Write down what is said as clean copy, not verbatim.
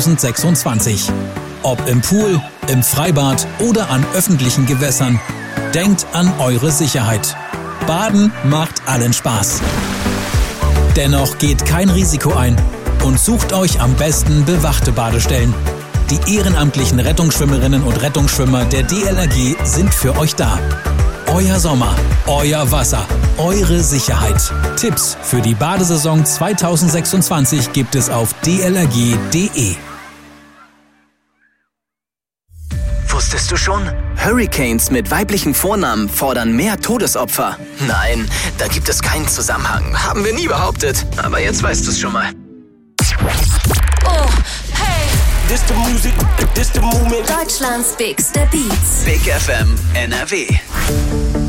2026. Ob im Pool, im Freibad oder an öffentlichen Gewässern, denkt an eure Sicherheit. Baden macht allen Spaß. Dennoch geht kein Risiko ein und sucht euch am besten bewachte Badestellen. Die ehrenamtlichen Rettungsschwimmerinnen und Rettungsschwimmer der DLRG sind für euch da. Euer Sommer, euer Wasser, eure Sicherheit. Tipps für die Badesaison 2026 gibt es auf dlrg.de. Wusstest du schon? Hurricanes mit weiblichen Vornamen fordern mehr Todesopfer. Nein, da gibt es keinen Zusammenhang. Haben wir nie behauptet. Aber jetzt weißt du es schon mal. Oh, hey. This the music, this the movement. Deutschlands Bigste Beats. Big FM NRW.